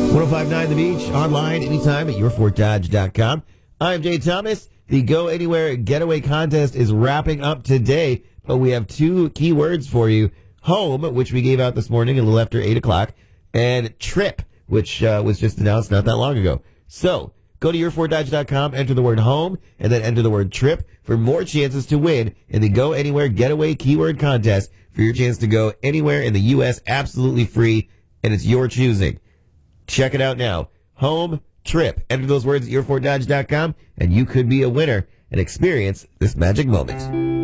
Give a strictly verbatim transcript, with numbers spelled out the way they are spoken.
ten fifty-nine The Beach, online anytime at your fort dodge dot com. I'm Jay Thomas. The Go Anywhere Getaway Contest is wrapping up today, but we have two key words for you. Home, which we gave out this morning a little after eight o'clock, and trip, which uh, was just announced not that long ago. So, go to your fort dodge dot com, enter the word home, and then enter the word trip for more chances to win in the Go Anywhere Getaway Keyword Contest for your chance to go anywhere in the U S absolutely free, and it's your choosing. Check it out now. Home, trip. Enter those words at your fort dodge dot com, and you could be a winner and experience this magic moment.